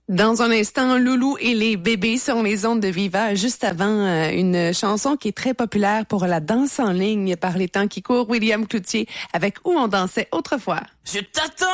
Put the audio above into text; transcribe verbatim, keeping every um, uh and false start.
Dans un instant, Loulou et les bébés sont les ondes de Viva. Juste avant, euh, une chanson qui est très populaire pour la danse en ligne par les temps qui courent, William Cloutier avec Où on dansait autrefois. Je t'attends!